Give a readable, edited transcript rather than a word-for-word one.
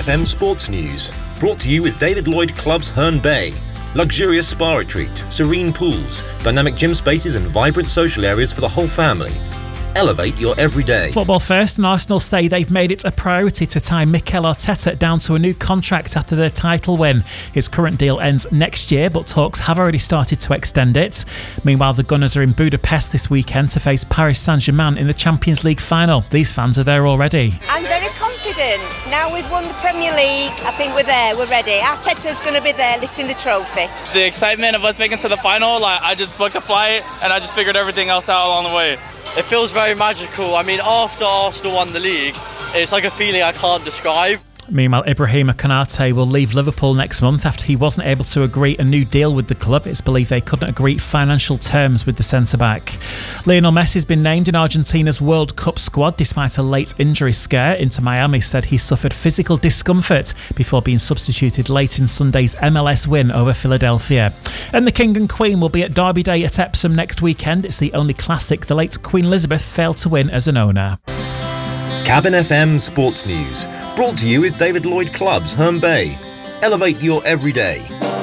FM Sports News. Brought to you with David Lloyd Clubs Herne Bay. Luxurious spa retreat, serene pools, dynamic gym spaces and vibrant social areas for the whole family. Elevate your everyday. Football first, and Arsenal say they've made it a priority to tie Mikel Arteta down to a new contract after their title win. His current deal ends next year, but talks have already started to extend it. Meanwhile, the Gunners are in Budapest this weekend to face Paris Saint-Germain in the Champions League final. These fans are there already. I'm very confident. Now we've won the Premier League, I think we're there, we're ready. Arteta's going to be there lifting the trophy. The excitement of us making it to the final, I just booked a flight and I just figured everything else out along the way. It feels very magical. I mean, after Arsenal won the league, it's like a feeling I can't describe. Meanwhile, Ibrahima Konate will leave Liverpool next month after he wasn't able to agree a new deal with the club. It's believed they couldn't agree financial terms with the centre-back. Lionel Messi has been named in Argentina's World Cup squad despite a late injury scare. Inter Miami said he suffered physical discomfort before being substituted late in Sunday's MLS win over Philadelphia. And the King and Queen will be at Derby Day at Epsom next weekend. It's the only classic the late Queen Elizabeth failed to win as an owner. Cabin FM Sports News. Brought to you with David Lloyd Clubs Herne Bay. Elevate your everyday.